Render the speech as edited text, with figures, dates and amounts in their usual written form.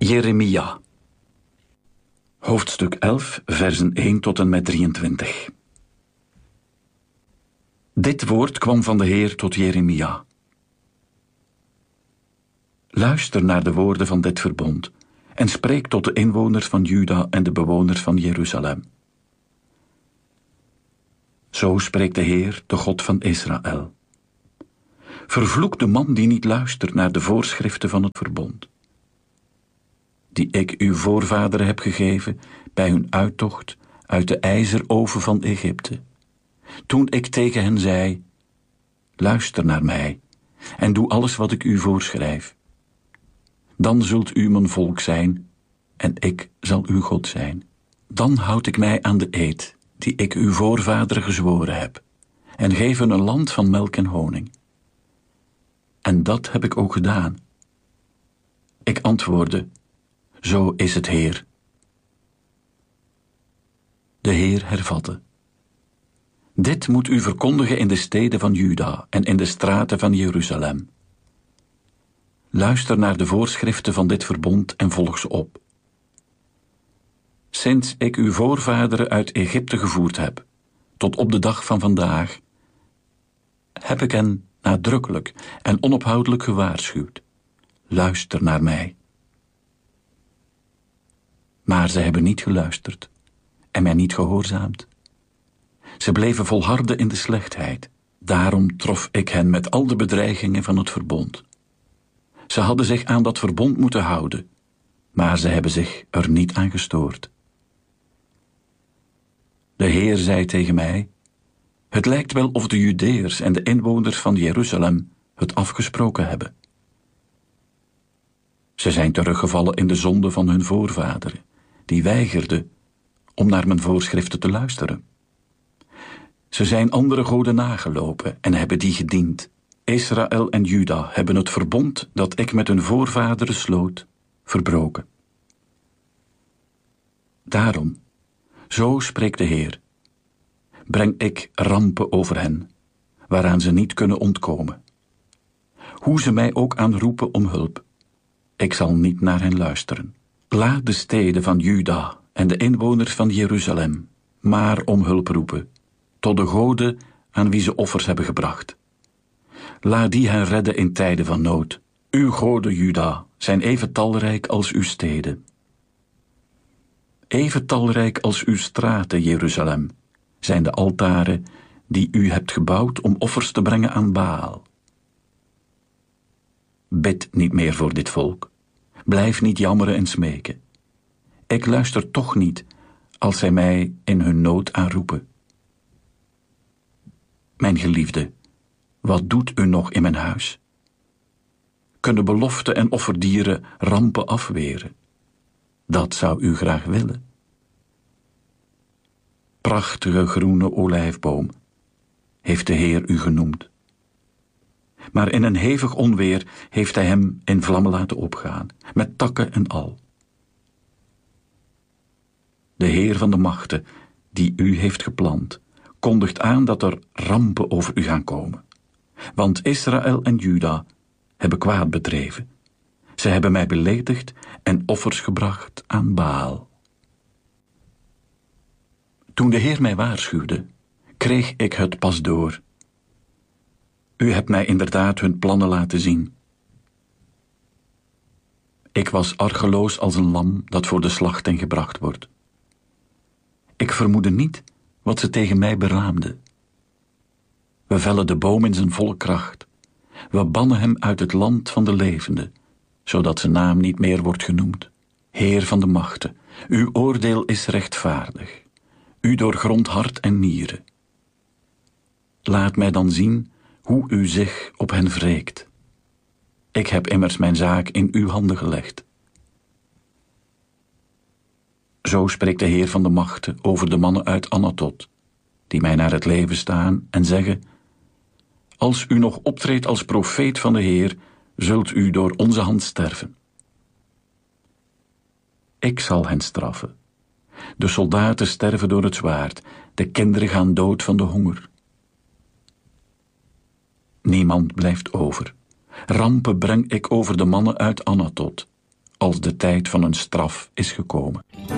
Jeremia. Hoofdstuk 11, versen 1 tot en met 23. Dit woord kwam van de Heer tot Jeremia. Luister naar de woorden van dit verbond en spreek tot de inwoners van Juda en de bewoners van Jeruzalem. Zo spreekt de Heer, de God van Israël. Vervloekt de man die niet luistert naar de voorschriften van het verbond, die ik uw voorvaderen heb gegeven bij hun uittocht uit de ijzeroven van Egypte. Toen ik tegen hen zei, luister naar mij en doe alles wat ik u voorschrijf. Dan zult u mijn volk zijn en ik zal uw God zijn. Dan houd ik mij aan de eed die ik uw voorvaderen gezworen heb en geef hun een land van melk en honing. En dat heb ik ook gedaan. Ik antwoordde, zo is het Heer. De Heer hervatte. Dit moet u verkondigen in de steden van Juda en in de straten van Jeruzalem. Luister naar de voorschriften van dit verbond en volg ze op. Sinds ik uw voorvaderen uit Egypte gevoerd heb, tot op de dag van vandaag, heb ik hen nadrukkelijk en onophoudelijk gewaarschuwd. Luister naar mij. Maar ze hebben niet geluisterd en mij niet gehoorzaamd. Ze bleven volharden in de slechtheid. Daarom trof ik hen met al de bedreigingen van het verbond. Ze hadden zich aan dat verbond moeten houden, maar ze hebben zich er niet aan gestoord. De Heer zei tegen mij, het lijkt wel of de Judeërs en de inwoners van Jeruzalem het afgesproken hebben. Ze zijn teruggevallen in de zonde van hun voorvaderen, die weigerden om naar mijn voorschriften te luisteren. Ze zijn andere goden nagelopen en hebben die gediend. Israël en Juda hebben het verbond dat ik met hun voorvaderen sloot, verbroken. Daarom, zo spreekt de Heer, breng ik rampen over hen, waaraan ze niet kunnen ontkomen. Hoe ze mij ook aanroepen om hulp, ik zal niet naar hen luisteren. Laat de steden van Juda en de inwoners van Jeruzalem maar om hulp roepen, tot de goden aan wie ze offers hebben gebracht. Laat die hen redden in tijden van nood. Uw goden, Juda, zijn even talrijk als uw steden. Even talrijk als uw straten, Jeruzalem, zijn de altaren die u hebt gebouwd om offers te brengen aan Baal. Bid niet meer voor dit volk. Blijf niet jammeren en smeken. Ik luister toch niet als zij mij in hun nood aanroepen. Mijn geliefde, wat doet u nog in mijn huis? Kunnen beloften en offerdieren rampen afweren? Dat zou u graag willen. Prachtige groene olijfboom heeft de Heer u genoemd. Maar in een hevig onweer heeft hij hem in vlammen laten opgaan, met takken en al. De Heer van de machten, die u heeft geplant, kondigt aan dat er rampen over u gaan komen. Want Israël en Juda hebben kwaad bedreven. Ze hebben mij beledigd en offers gebracht aan Baal. Toen de Heer mij waarschuwde, kreeg ik het pas door. U hebt mij inderdaad hun plannen laten zien. Ik was argeloos als een lam dat voor de slachting gebracht wordt. Ik vermoedde niet wat ze tegen mij beraamden. We vellen de boom in zijn volle kracht. We bannen hem uit het land van de levenden, zodat zijn naam niet meer wordt genoemd. Heer van de machten, uw oordeel is rechtvaardig. U doorgrondt hart en nieren. Laat mij dan zien hoe u zich op hen wreekt. Ik heb immers mijn zaak in uw handen gelegd. Zo spreekt de Heer van de machten over de mannen uit Anatot, die mij naar het leven staan en zeggen, als u nog optreedt als profeet van de Heer, zult u door onze hand sterven. Ik zal hen straffen. De soldaten sterven door het zwaard, de kinderen gaan dood van de honger. Niemand blijft over. Rampen breng ik over de mannen uit Anatot, als de tijd van een straf is gekomen.